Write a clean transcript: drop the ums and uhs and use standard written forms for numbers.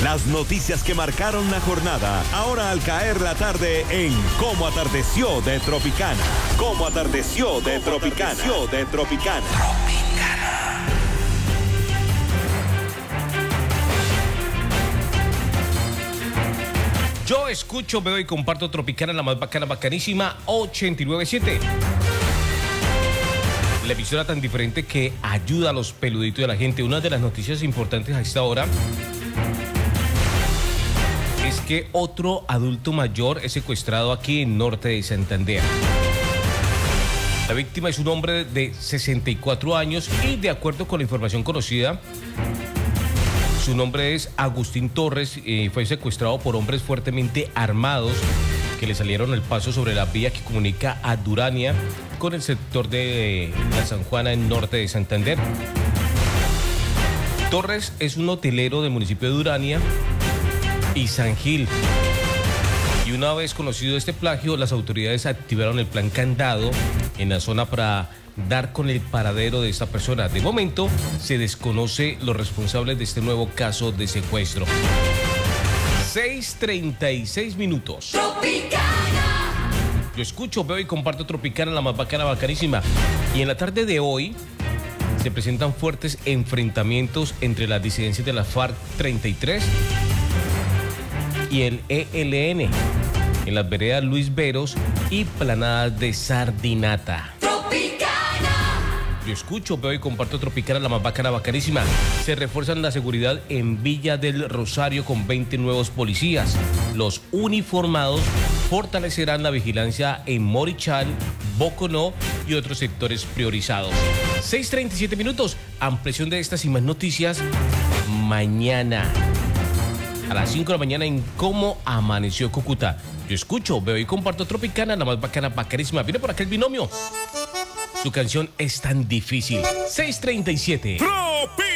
Las noticias que marcaron la jornada, ahora al caer la tarde en Cómo Atardeció de Tropicana. Cómo Atardeció de Tropicana. Tropicana. Yo escucho, veo y comparto Tropicana, la más bacana, bacanísima, 89.7. La emisora tan diferente que ayuda a los peluditos de la gente. Una de las noticias importantes a esta hora es que otro adulto mayor es secuestrado aquí en Norte de Santander. La víctima es un hombre de 64 años y, de acuerdo con la información conocida, su nombre es Agustín Torres. Fue secuestrado por hombres fuertemente armados que le salieron al paso sobre la vía que comunica a Durania con el sector de la San Juana en Norte de Santander. Torres es un hotelero del municipio de Durania y San Gil. Y una vez conocido este plagio, las autoridades activaron el plan Candado en la zona para dar con el paradero de esta persona. De momento, se desconoce los responsables de este nuevo caso de secuestro. 6:36 minutos. Tropicana. Yo escucho, veo y comparto Tropicana, la más bacana, bacanísima. Y en la tarde de hoy se presentan fuertes enfrentamientos entre las disidencias de la FARC 33 y el ELN en las veredas Luis Veros y planadas de Sardinata. Yo escucho, veo y comparto Tropicana, la más bacana, bacanísima. Se refuerzan la seguridad en Villa del Rosario con 20 nuevos policías. Los uniformados fortalecerán la vigilancia en Morichal, Boconó y otros sectores priorizados. 6:37 minutos. Ampliación de estas y más noticias mañana a las 5 de la mañana en Cómo Amaneció Cúcuta. Yo escucho, veo y comparto Tropicana, la más bacana, bacanísima. Viene por aquel binomio. Su canción es tan difícil. 6:37.